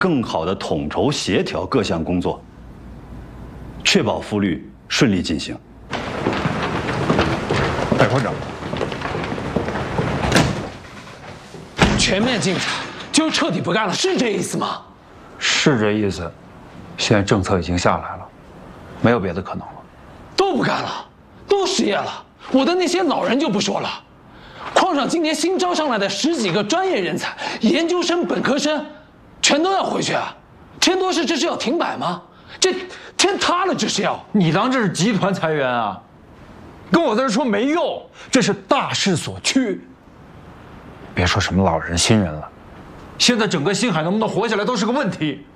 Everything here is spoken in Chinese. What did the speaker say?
更好地统筹协调各项工作，确保复绿顺利进行。 戴科长， 全面禁产就彻底不干了，是这意思吗？ 是这意思。现在政策已经下来了，没有别的可能了。 都不干了，都失业了。我的那些老人就不说了，矿上今年新招上来的10几个专业人才，研究生、本科生，全都要回去啊！天多事这是要停摆吗？这天塌了这是要？ 你当这是集团裁员啊？跟我在这说没用，这是大势所趋。别说什么老人、新人了，现在整个星海能不能活下来都是个问题。